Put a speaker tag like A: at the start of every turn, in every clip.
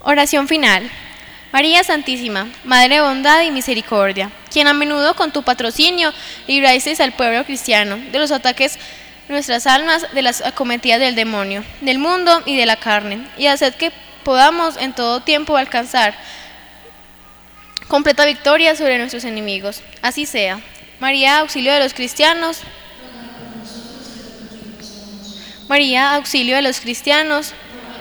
A: Oración final. María Santísima, Madre de bondad y misericordia, quien a menudo con tu patrocinio librasteis al pueblo cristiano de los ataques de nuestras almas, de las acometidas del demonio, del mundo y de la carne, y haced que podamos en todo tiempo alcanzar completa victoria sobre nuestros enemigos. Así sea. María, auxilio de los cristianos. María, auxilio de los cristianos.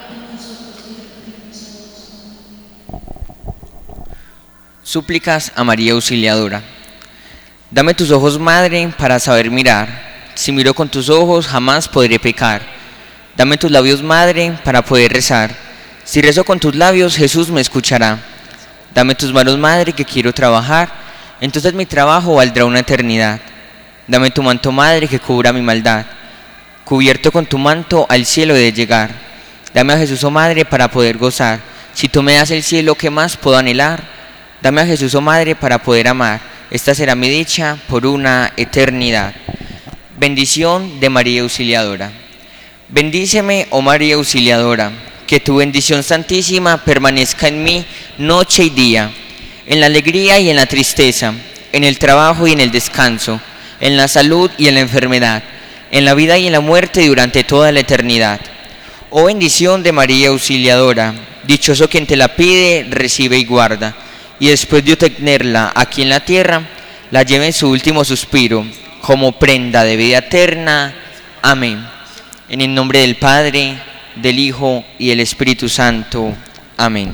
B: Súplicas a María Auxiliadora. Dame tus ojos, Madre, para saber mirar. Si miro con tus ojos, jamás podré pecar. Dame tus labios, Madre, para poder rezar. Si rezo con tus labios, Jesús me escuchará. Dame tus manos, Madre, que quiero trabajar. Entonces mi trabajo valdrá una eternidad. Dame tu manto, Madre, que cubra mi maldad. Cubierto con tu manto, al cielo he de llegar. Dame a Jesús, oh Madre, para poder gozar. Si tú me das el cielo, ¿qué más puedo anhelar? Dame a Jesús, oh Madre, para poder amar. Esta será mi dicha por una eternidad. Bendición de María Auxiliadora. Bendíceme, oh María Auxiliadora, que tu bendición santísima permanezca en mí noche y día, en la alegría y en la tristeza, en el trabajo y en el descanso, en la salud y en la enfermedad, en la vida y en la muerte durante toda la eternidad. Oh bendición de María Auxiliadora, dichoso quien te la pide, recibe y guarda, y después de obtenerla aquí en la tierra, la lleve en su último suspiro, como prenda de vida eterna. Amén. En el nombre del Padre, del Hijo y del Espíritu Santo. Amén.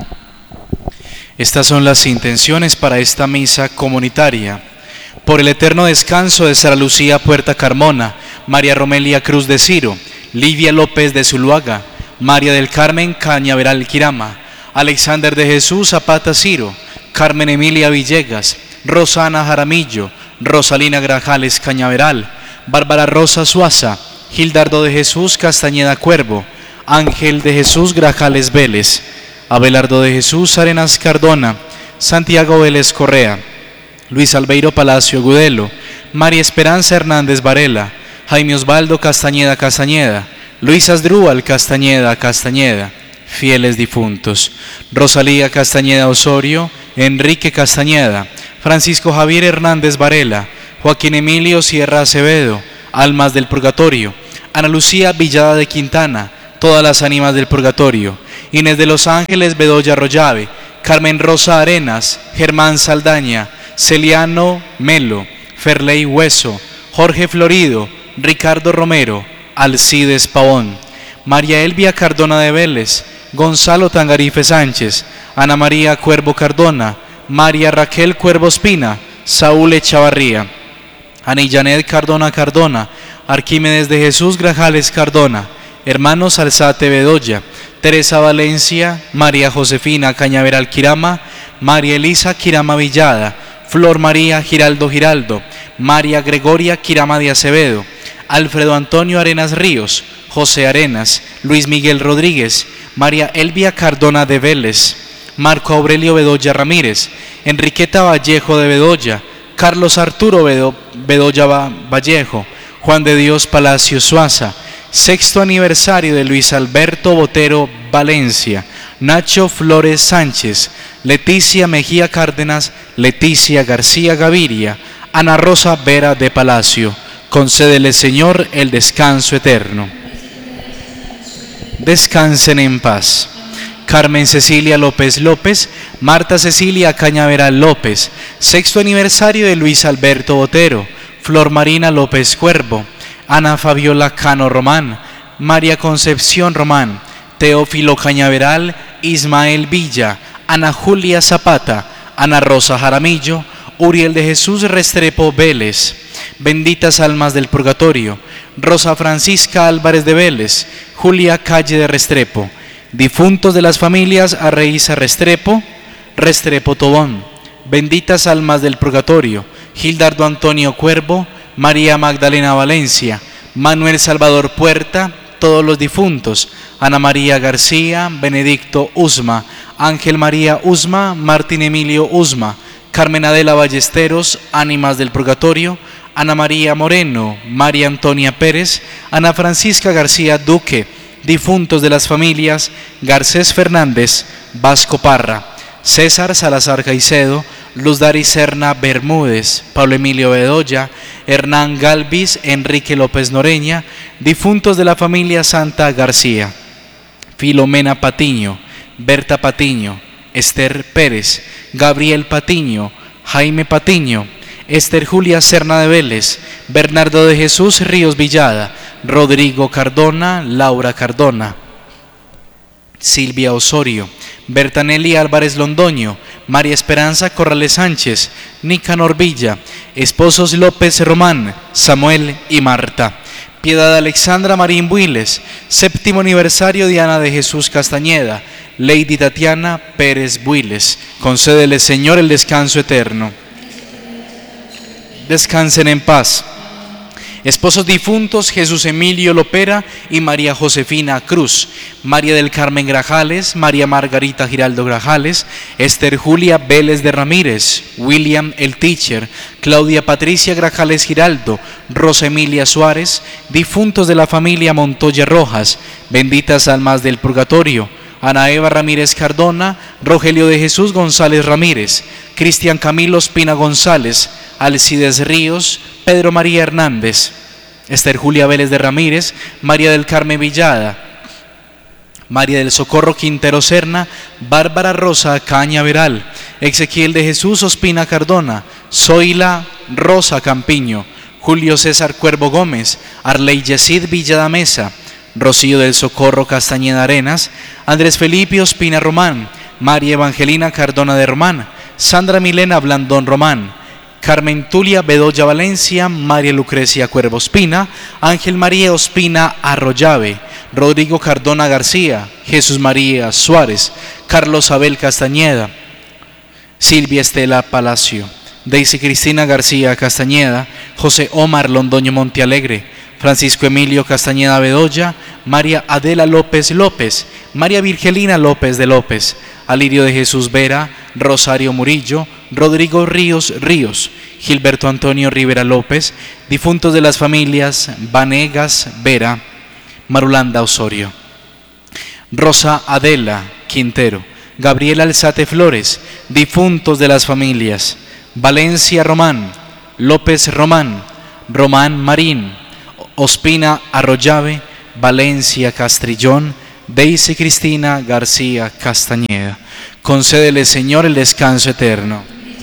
C: Estas son las intenciones para esta misa comunitaria. Por el eterno descanso de Sara Lucía Puerta Carmona, María Romelia Cruz de Ciro, Livia López de Zuluaga, María del Carmen Cañaveral Quirama, Alexander de Jesús Zapata Ciro, Carmen Emilia Villegas, Rosana Jaramillo, Rosalina Grajales Cañaveral, Bárbara Rosa Suaza, Gildardo de Jesús Castañeda Cuervo, Ángel de Jesús Grajales Vélez, Abelardo de Jesús Arenas Cardona, Santiago Vélez Correa, Luis Albeiro Palacio Gudelo, María Esperanza Hernández Varela, Jaime Osvaldo Castañeda Castañeda, Luis Asdrúbal Castañeda Castañeda, fieles difuntos, Rosalía Castañeda Osorio, Enrique Castañeda, Francisco Javier Hernández Varela, Joaquín Emilio Sierra Acevedo, almas del purgatorio, Ana Lucía Villada de Quintana, todas las ánimas del purgatorio, Inés de los Ángeles Bedoya Rollave, Carmen Rosa Arenas, Germán Saldaña, Celiano Melo, Ferley Hueso, Jorge Florido, Ricardo Romero, Alcides Pavón, María Elvia Cardona de Vélez, Gonzalo Tangarife Sánchez, Ana María Cuervo Cardona, María Raquel Cuervo Espina, Saúl Echavarría, Anillanet Cardona Cardona, Arquímedes de Jesús Grajales Cardona, hermanos Alzate Bedoya, Teresa Valencia, María Josefina Cañaveral Quirama, María Elisa Quirama Villada, Flor María Giraldo Giraldo, María Gregoria Quirama de Acevedo, Alfredo Antonio Arenas Ríos, José Arenas, Luis Miguel Rodríguez, María Elvia Cardona de Vélez, Marco Aurelio Bedoya Ramírez, Enriqueta Vallejo de Bedoya, Carlos Arturo Bedoya Vallejo, Juan de Dios Palacio Suaza, sexto aniversario de Luis Alberto Botero Valencia, Nacho Flores Sánchez, Leticia Mejía Cárdenas, Leticia García Gaviria, Ana Rosa Vera de Palacio. Concédele, Señor, el descanso eterno. Descansen en paz. Carmen Cecilia López López, Marta Cecilia Cañaveral López, sexto aniversario de Luis Alberto Botero, Flor Marina López Cuervo, Ana Fabiola Cano Román, María Concepción Román, Teófilo Cañaveral, Ismael Villa, Ana Julia Zapata, Ana Rosa Jaramillo, Uriel de Jesús Restrepo Vélez. Benditas almas del purgatorio, Rosa Francisca Álvarez de Vélez, Julia Calle de Restrepo, difuntos de las familias Arreiza Restrepo, Restrepo Tobón. Benditas almas del purgatorio, Gildardo Antonio Cuervo, María Magdalena Valencia, Manuel Salvador Puerta, todos los difuntos, Ana María García, Benedicto Usma, Ángel María Usma, Martín Emilio Usma, Carmen Adela Ballesteros, ánimas del purgatorio, Ana María Moreno, María Antonia Pérez, Ana Francisca García Duque, difuntos de las familias Garcés Fernández, Vasco Parra, César Salazar Caicedo, Luz Dari Serna Bermúdez, Pablo Emilio Bedoya, Hernán Galvis, Enrique López Noreña, difuntos de la familia Santa García, Filomena Patiño, Berta Patiño, Esther Pérez, Gabriel Patiño, Jaime Patiño, Esther Julia Serna de Vélez, Bernardo de Jesús Ríos Villada, Rodrigo Cardona, Laura Cardona, Silvia Osorio, Bertanelli Álvarez Londoño, María Esperanza Corrales Sánchez, Nicanor Villa, esposos López Román, Samuel y Marta, Piedad Alexandra Marín Builes, séptimo aniversario Diana de Jesús Castañeda, Lady Tatiana Pérez Builes. Concédele, Señor, el descanso eterno. Descansen en paz. Esposos difuntos Jesús Emilio Lopera y María Josefina Cruz, María del Carmen Grajales, María Margarita Giraldo Grajales, Esther Julia Vélez de Ramírez, William el Teacher, Claudia Patricia Grajales Giraldo, Rosa Emilia Suárez, difuntos de la familia Montoya Rojas, benditas almas del purgatorio, Ana Eva Ramírez Cardona, Rogelio de Jesús González Ramírez, Cristian Camilo Espina González, Alcides Ríos, Pedro María Hernández, Esther Julia Vélez de Ramírez, María del Carmen Villada, María del Socorro Quintero Serna, Bárbara Rosa Cañaveral, Ezequiel de Jesús Ospina Cardona, Zoila Rosa Campiño, Julio César Cuervo Gómez, Arley Yesid Villada Mesa, Rocío del Socorro Castañeda Arenas, Andrés Felipe Ospina Román, María Evangelina Cardona de Román, Sandra Milena Blandón Román, Carmen Tulia Bedoya Valencia, María Lucrecia Cuervo Ospina, Ángel María Ospina Arroyave, Rodrigo Cardona García, Jesús María Suárez, Carlos Abel Castañeda, Silvia Estela Palacio, Daisy Cristina García Castañeda, José Omar Londoño Montealegre, Francisco Emilio Castañeda Bedoya, María Adela López López, María Virgelina López de López, Alirio de Jesús Vera, Rosario Murillo, Rodrigo Ríos Ríos, Gilberto Antonio Rivera López, difuntos de las familias Vanegas Vera, Marulanda Osorio, Rosa Adela Quintero, Gabriela Alzate Flores, difuntos de las familias Valencia Román, López Román, Román Marín, Ospina Arroyave, Valencia Castrillón, Daisy Cristina García Castañeda. Concédele, Señor, el descanso eterno.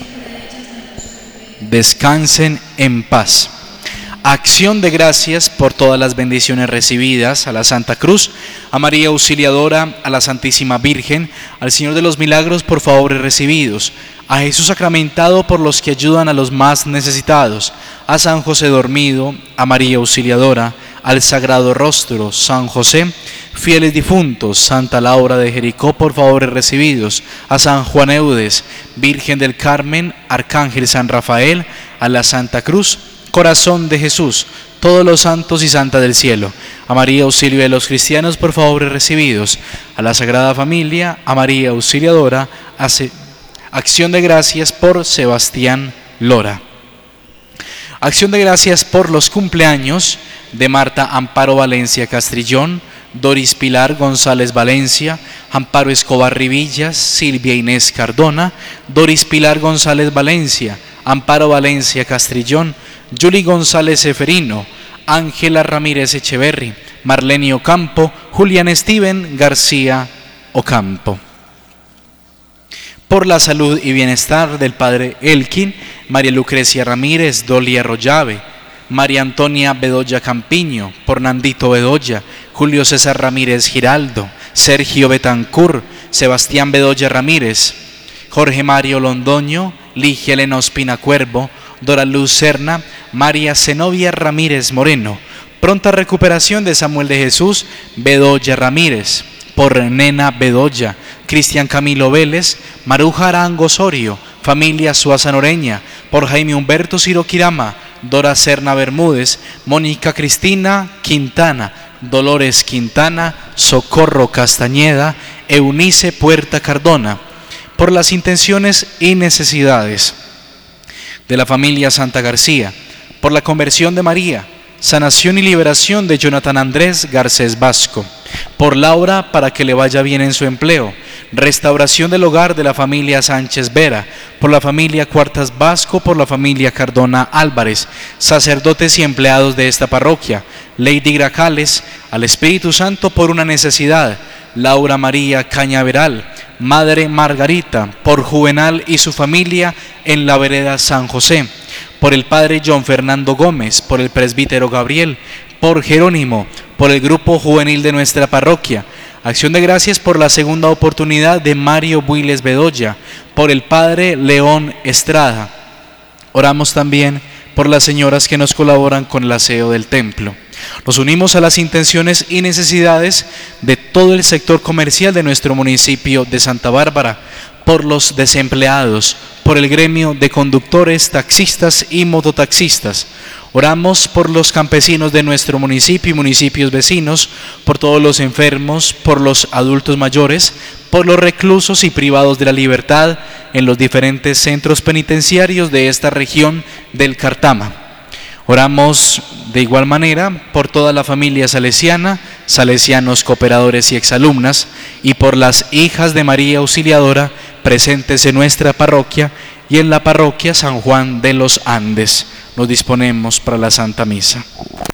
C: Descansen en paz. Acción de gracias por todas las bendiciones recibidas, a la Santa Cruz, a María Auxiliadora, a la Santísima Virgen, al Señor de los Milagros por favores recibidos, a Jesús sacramentado por los que ayudan a los más necesitados, a San José dormido, a María Auxiliadora, al Sagrado Rostro, San José, fieles difuntos, Santa Laura de Jericó por favores recibidos, a San Juan Eudes, Virgen del Carmen, Arcángel San Rafael, a la Santa Cruz, Corazón de Jesús, todos los santos y santas del cielo, a María Auxilio de los cristianos por favores recibidos, a la Sagrada Familia, a María Auxiliadora, acción de gracias por Sebastián Lora. Acción de gracias por los cumpleaños de Marta Amparo Valencia Castrillón, Doris Pilar González Valencia, Amparo Escobar Rivillas, Silvia Inés Cardona, Doris Pilar González Valencia, Amparo Valencia Castrillón, Yuli González Eferino, Ángela Ramírez Echeverri, Marlene Ocampo, Julián Steven García Ocampo. Por la salud y bienestar del padre Elkin, María Lucrecia Ramírez, Dolia Arroyave, María Antonia Bedoya Campiño, por Nandito Bedoya, Julio César Ramírez Giraldo, Sergio Betancur, Sebastián Bedoya Ramírez, Jorge Mario Londoño, Ligia Elena Ospina Cuervo, Dora Luz Serna, María Zenobia Ramírez Moreno, pronta recuperación de Samuel de Jesús Bedoya Ramírez, por Nena Bedoya, Cristian Camilo Vélez, Maruja Arango Osorio, familia Suaza Noreña, por Jaime Humberto Siroquirama, Dora Serna Bermúdez, Mónica Cristina Quintana, Dolores Quintana, Socorro Castañeda, Eunice Puerta Cardona, por las intenciones y necesidades de la familia Santa García, por la conversión de María, sanación y liberación de Jonathan Andrés Garcés Vasco. Por Laura, para que le vaya bien en su empleo. Restauración del hogar de la familia Sánchez Vera, por la familia Cuartas Vasco, por la familia Cardona Álvarez, sacerdotes y empleados de esta parroquia. Lady Grajales, al Espíritu Santo por una necesidad. Laura María Cañaveral, Madre Margarita, por Juvenal y su familia en la vereda San José. Por el Padre John Fernando Gómez, por el presbítero Gabriel, por Jerónimo, por el grupo juvenil de nuestra parroquia. Acción de gracias por la segunda oportunidad de Mario Builes Bedoya, por el Padre León Estrada. Oramos también por las señoras que nos colaboran con el aseo del templo. Nos unimos a las intenciones y necesidades de todo el sector comercial de nuestro municipio de Santa Bárbara, por los desempleados, por el gremio de conductores, taxistas y mototaxistas. Oramos por los campesinos de nuestro municipio y municipios vecinos, por todos los enfermos, por los adultos mayores, por los reclusos y privados de la libertad en los diferentes centros penitenciarios de esta región del Cartama. Oramos de igual manera por toda la familia salesiana, salesianos, cooperadores y exalumnas, y por las hijas de María Auxiliadora presentes en nuestra parroquia y en la parroquia San Juan de los Andes. Nos disponemos para la Santa Misa.